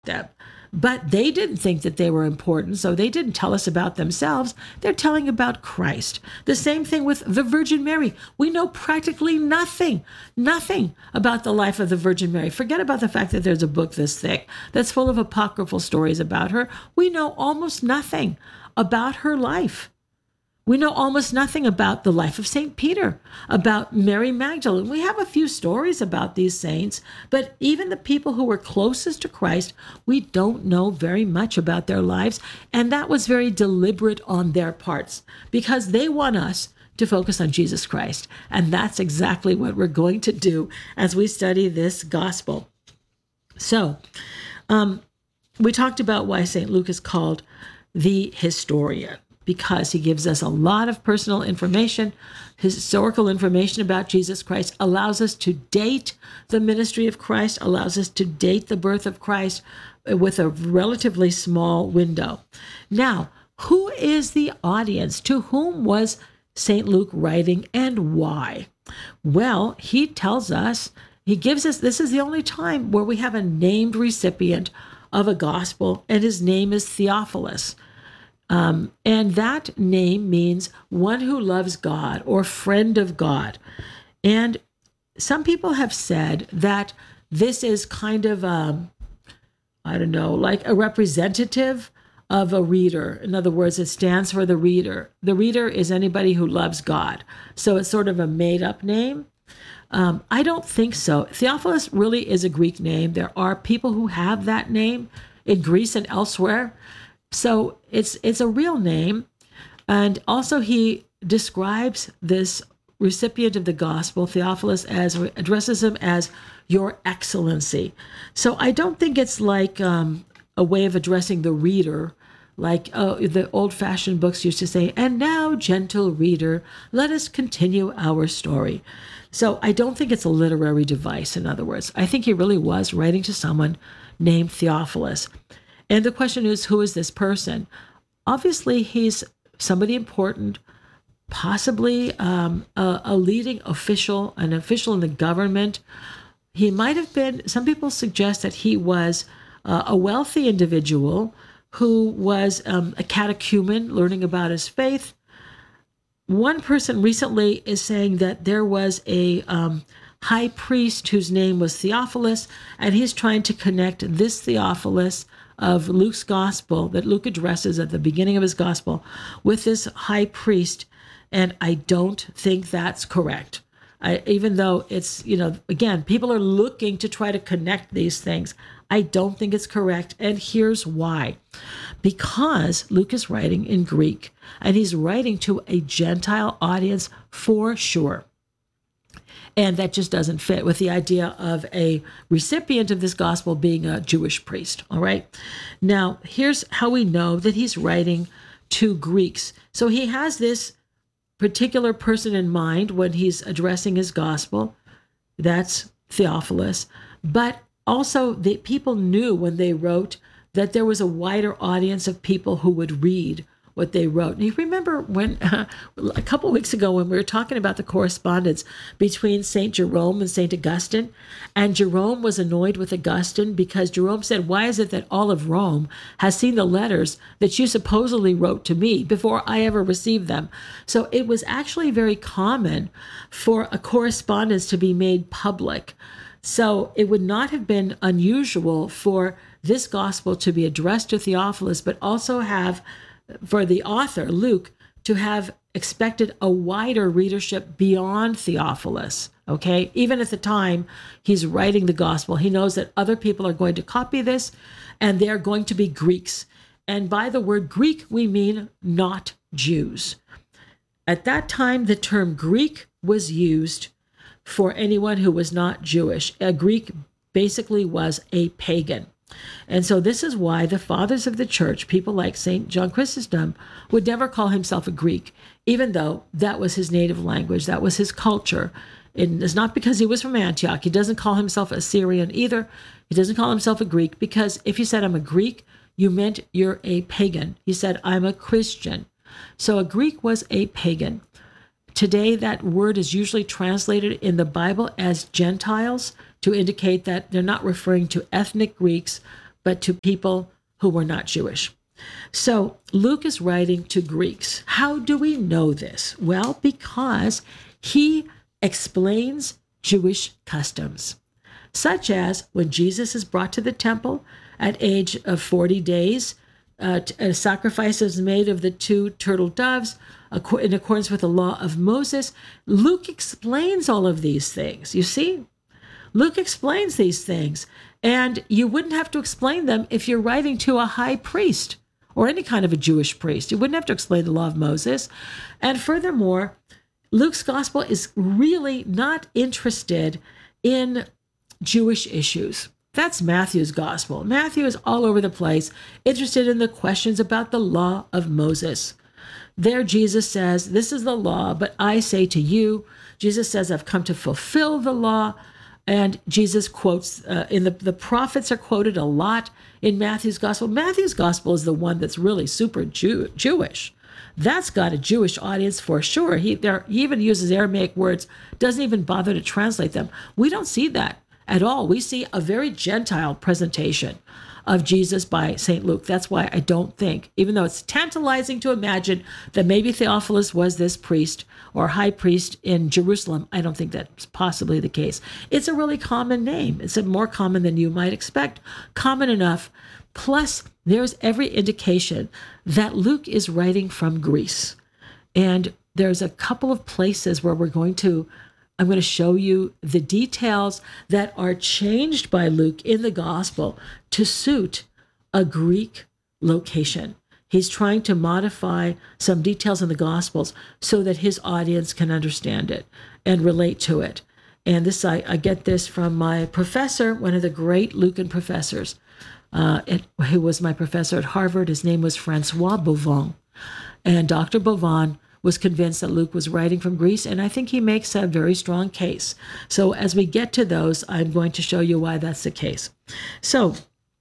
them. But they didn't think that they were important, so they didn't tell us about themselves. They're telling about Christ. The same thing with the Virgin Mary. We know practically nothing about the life of the Virgin Mary. Forget about the fact that there's a book this thick that's full of apocryphal stories about her. We know almost nothing about her life. We know almost nothing about the life of St. Peter, about Mary Magdalene. We have a few stories about these saints, but even the people who were closest to Christ, we don't know very much about their lives. And that was very deliberate on their parts because they want us to focus on Jesus Christ. And that's exactly what we're going to do as we study this gospel. So we talked about why St. Luke is called the historian, because he gives us a lot of personal information, historical information about Jesus Christ, allows us to date the ministry of Christ, allows us to date the birth of Christ with a relatively small window. Now, who is the audience? To whom was St. Luke writing and why? Well, he tells us, he gives us, this is the only time where we have a named recipient of a gospel, and his name is Theophilus. And that name means one who loves God or friend of God. And some people have said that this is kind of, like a representative of a reader. In other words, it stands for the reader. The reader is anybody who loves God. So it's sort of a made-up name. I don't think so. Theophilus really is a Greek name. There are people who have that name in Greece and elsewhere. So it's a real name. And also he describes this recipient of the gospel, Theophilus, addresses him as Your Excellency. So I don't think it's like a way of addressing the reader, like the old-fashioned books used to say, and now, gentle reader, let us continue our story. So I don't think it's a literary device, in other words. I think he really was writing to someone named Theophilus. And the question is, who is this person? Obviously, he's somebody important, possibly a leading official, an official in the government. He might have been, some people suggest that he was a wealthy individual who was a catechumen, learning about his faith. One person recently is saying that there was a high priest whose name was Theophilus, and he's trying to connect this Theophilus of Luke's gospel that Luke addresses at the beginning of his gospel with this high priest. And I don't think that's correct. Even though it's, again, people are looking to try to connect these things. I don't think it's correct. And here's why. Because Luke is writing in Greek, and he's writing to a Gentile audience for sure. And that just doesn't fit with the idea of a recipient of this gospel being a Jewish priest, all right? Now, here's how we know that he's writing to Greeks. So he has this particular person in mind when he's addressing his gospel. That's Theophilus. But also, the people knew when they wrote that there was a wider audience of people who would read what they wrote. And you remember when a couple of weeks ago when we were talking about the correspondence between St. Jerome and St. Augustine, and Jerome was annoyed with Augustine because Jerome said, why is it that all of Rome has seen the letters that you supposedly wrote to me before I ever received them? So it was actually very common for a correspondence to be made public. So it would not have been unusual for this gospel to be addressed to Theophilus, but also have for the author, Luke, to have expected a wider readership beyond Theophilus, okay? Even at the time he's writing the gospel, he knows that other people are going to copy this, and they're going to be Greeks. And by the word Greek, we mean not Jews. At that time, the term Greek was used for anyone who was not Jewish. A Greek basically was a pagan. And so this is why the fathers of the church, people like St. John Chrysostom, would never call himself a Greek, even though that was his native language, that was his culture. It's not because he was from Antioch. He doesn't call himself a Syrian either. He doesn't call himself a Greek because if you said, I'm a Greek, you meant you're a pagan. He said, I'm a Christian. So a Greek was a pagan. Today, that word is usually translated in the Bible as Gentiles to indicate that they're not referring to ethnic Greeks, but to people who were not Jewish. So Luke is writing to Greeks. How do we know this? Well, because he explains Jewish customs, such as when Jesus is brought to the temple at age of 40 days, a sacrifice is made of the 2 turtle doves in accordance with the law of Moses. Luke explains all of these things. You see, Luke explains these things, and you wouldn't have to explain them if you're writing to a high priest or any kind of a Jewish priest. You wouldn't have to explain the law of Moses. And furthermore, Luke's gospel is really not interested in Jewish issues. That's Matthew's gospel. Matthew is all over the place, interested in the questions about the law of Moses. There, Jesus says, this is the law, but I say to you, Jesus says, I've come to fulfill the law. And Jesus quotes, the prophets are quoted a lot in Matthew's gospel. Matthew's gospel is the one that's really super Jewish. That's got a Jewish audience for sure. He even uses Aramaic words, doesn't even bother to translate them. We don't see that at all. We see a very Gentile presentation of Jesus by St. Luke. That's why I don't think, even though it's tantalizing to imagine that maybe Theophilus was this priest or high priest in Jerusalem, I don't think that's possibly the case. It's a really common name. It's more common than you might expect, common enough. Plus, there's every indication that Luke is writing from Greece. And there's a couple of places where I'm going to show you the details that are changed by Luke in the gospel to suit a Greek location. He's trying to modify some details in the gospels so that his audience can understand it and relate to it. And this, I get this from my professor, one of the great Lucan professors, who was my professor at Harvard. His name was Francois Bovon. And Dr. Bovon was convinced that Luke was writing from Greece, and I think he makes a very strong case. So as we get to those, I'm going to show you why that's the case. So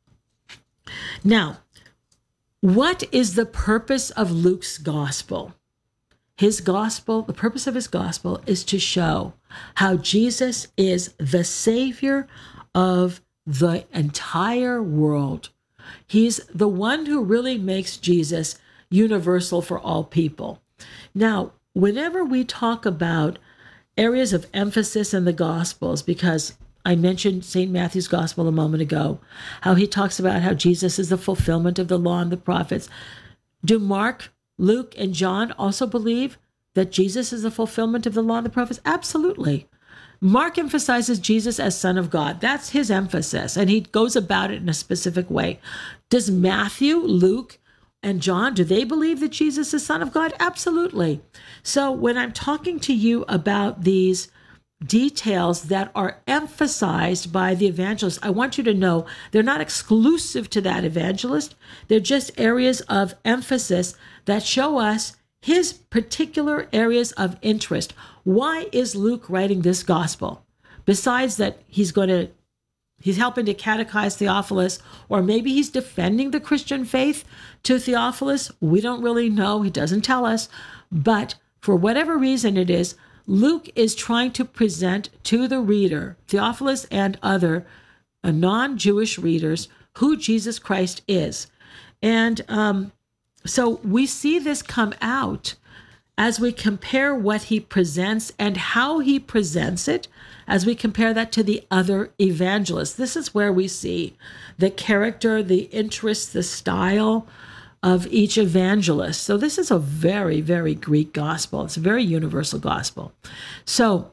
now, what is the purpose of Luke's gospel? His gospel, the purpose of his gospel is to show how Jesus is the Savior of the entire world. He's the one who really makes Jesus universal for all people. Now, whenever we talk about areas of emphasis in the Gospels, because I mentioned St. Matthew's Gospel a moment ago, how he talks about how Jesus is the fulfillment of the law and the prophets. Do Mark, Luke, and John also believe that Jesus is the fulfillment of the law and the prophets? Absolutely. Mark emphasizes Jesus as Son of God. That's his emphasis, and he goes about it in a specific way. Does Matthew, Luke, and John, do they believe that Jesus is Son of God? Absolutely. So when I'm talking to you about these details that are emphasized by the evangelist, I want you to know they're not exclusive to that evangelist. They're just areas of emphasis that show us his particular areas of interest. Why is Luke writing this gospel? Besides that he's helping to catechize Theophilus, or maybe he's defending the Christian faith to Theophilus. We don't really know. He doesn't tell us. But for whatever reason it is, Luke is trying to present to the reader, Theophilus and other non-Jewish readers, who Jesus Christ is. And so we see this come out as we compare what he presents and how he presents it, as we compare that to the other evangelists. This is where we see the character, the interest, the style of each evangelist. So this is a very, very Greek gospel. It's a very universal gospel. So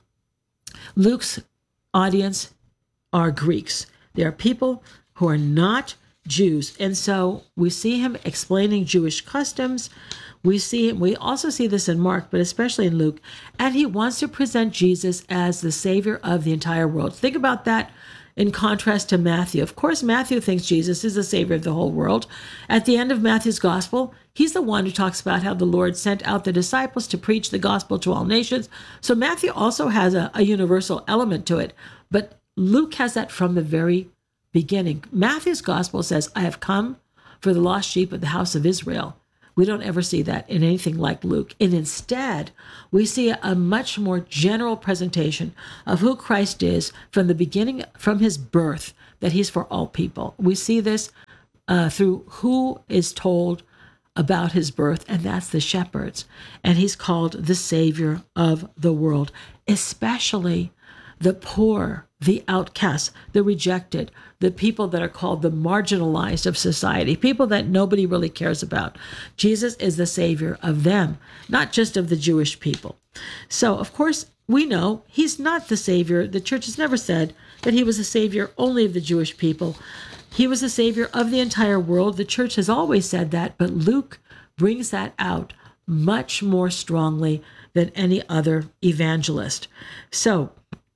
Luke's audience are Greeks. They are people who are not Jews. And so we see him explaining Jewish customs. We also see this in Mark, but especially in Luke. And he wants to present Jesus as the Savior of the entire world. Think about that in contrast to Matthew. Of course, Matthew thinks Jesus is the Savior of the whole world. At the end of Matthew's gospel, he's the one who talks about how the Lord sent out the disciples to preach the gospel to all nations. So Matthew also has a universal element to it. But Luke has that from the very beginning. Matthew's gospel says, I have come for the lost sheep of the house of Israel. We don't ever see that in anything like Luke. And instead, we see a much more general presentation of who Christ is from the beginning, from his birth, that he's for all people. We see this through who is told about his birth, and that's the shepherds. And he's called the Savior of the world, especially the poor, the outcasts, the rejected, the people that are called the marginalized of society, people that nobody really cares about. Jesus is the Savior of them, not just of the Jewish people. So, of course, we know he's not the Savior. The church has never said that he was a Savior only of the Jewish people. He was the Savior of the entire world. The church has always said that, but Luke brings that out much more strongly than any other evangelist. So,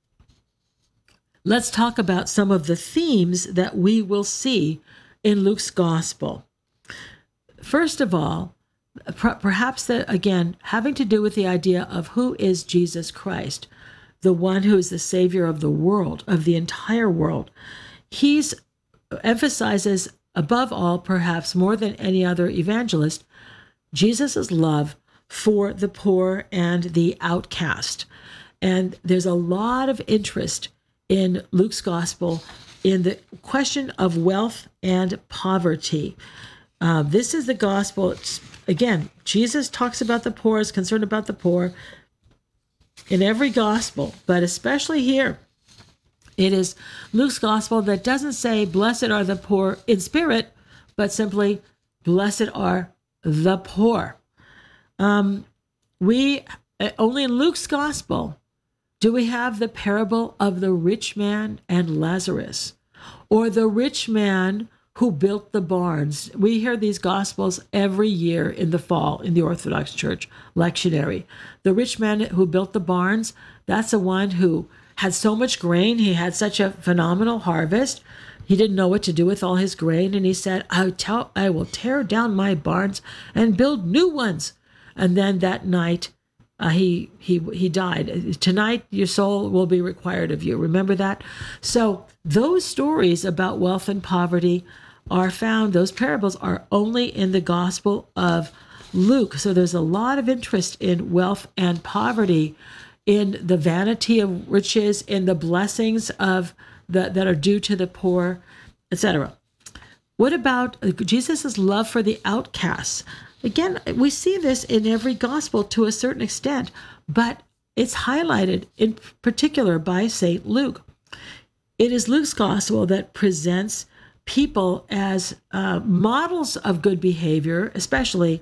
let's talk about some of the themes that we will see in Luke's gospel. First of all, perhaps again, having to do with the idea of who is Jesus Christ, the one who is the Savior of the world, of the entire world. He's emphasizes above all, perhaps more than any other evangelist, Jesus' love for the poor and the outcast. And there's a lot of interest in Luke's gospel in the question of wealth and poverty. This is the gospel. Again, Jesus talks about the poor, is concerned about the poor in every gospel, but especially here. It is Luke's gospel that doesn't say, blessed are the poor in spirit, but simply, blessed are the poor. We only in Luke's gospel do we have the parable of the rich man and Lazarus, or the rich man who built the barns. We hear these gospels every year in the fall in the Orthodox Church lectionary. The rich man who built the barns, that's the one who had so much grain. He had such a phenomenal harvest. He didn't know what to do with all his grain. And he said, I will tear down my barns and build new ones. And then that night, he died. Tonight, your soul will be required of you. Remember that? So those stories about wealth and poverty are found, those parables are only in the Gospel of Luke. So there's a lot of interest in wealth and poverty, in the vanity of riches, in the blessings of that are due to the poor, etc. What about Jesus' love for the outcasts? Again, we see this in every gospel to a certain extent, but it's highlighted in particular by St. Luke. It is Luke's gospel that presents people as models of good behavior, especially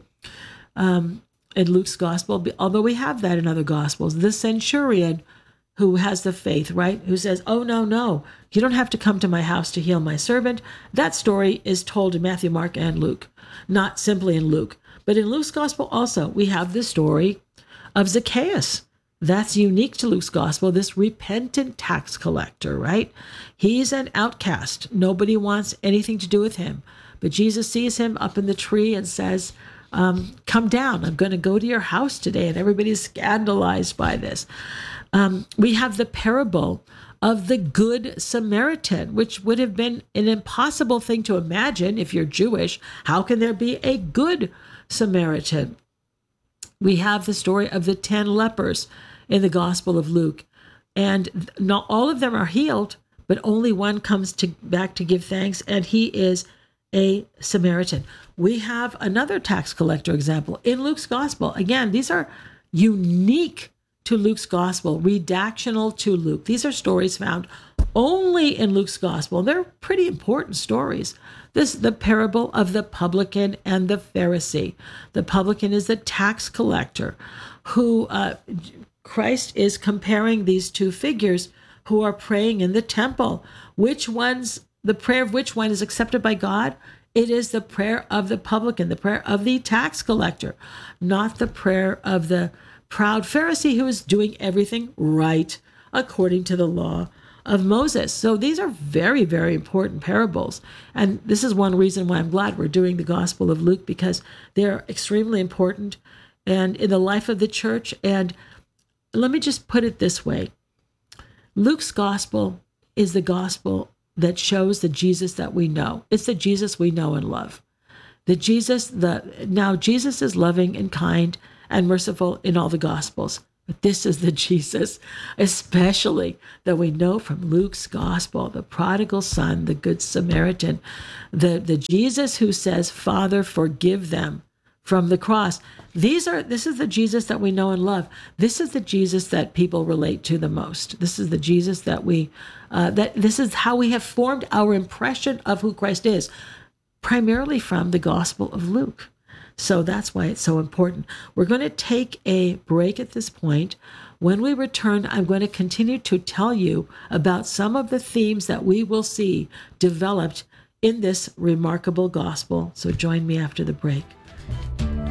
in Luke's gospel, although we have that in other gospels. The centurion who has the faith, right? Who says, oh, no, you don't have to come to my house to heal my servant. That story is told in Matthew, Mark, and Luke, not simply in Luke. But in Luke's gospel also, we have the story of Zacchaeus. That's unique to Luke's gospel, this repentant tax collector, right? He's an outcast. Nobody wants anything to do with him. But Jesus sees him up in the tree and says, come down. I'm going to go to your house today. And everybody's scandalized by this. We have the parable of the Good Samaritan, which would have been an impossible thing to imagine if you're Jewish. How can there be a good Samaritan? We have the story of the 10 lepers in the Gospel of Luke. And not all of them are healed, but only one comes back to give thanks, and he is a Samaritan. We have another tax collector example in Luke's Gospel. Again, these are unique to Luke's Gospel, redactional to Luke. These are stories found only in Luke's Gospel. They're pretty important stories. This is the parable of the publican and the Pharisee. The publican is the tax collector who Christ is comparing these two figures who are praying in the temple. The prayer of which one is accepted by God? It is the prayer of the publican, the prayer of the tax collector, not the prayer of the proud Pharisee who is doing everything right according to the law of Moses. So these are very, very important parables. And this is one reason why I'm glad we're doing the Gospel of Luke, because they're extremely important and in the life of the church. And let me just put it this way. Luke's gospel is the gospel that shows the Jesus that we know. It's the Jesus we know and love. Now Jesus is loving and kind and merciful in all the gospels. But this is the Jesus, especially that we know from Luke's gospel, the prodigal son, the good Samaritan, the Jesus who says, Father, forgive them, from the cross. This is the Jesus that we know and love. This is the Jesus that people relate to the most. This is the Jesus that this is how we have formed our impression of who Christ is, primarily from the Gospel of Luke. So that's why it's so important. We're going to take a break at this point. When we return, I'm going to continue to tell you about some of the themes that we will see developed in this remarkable gospel. So join me after the break.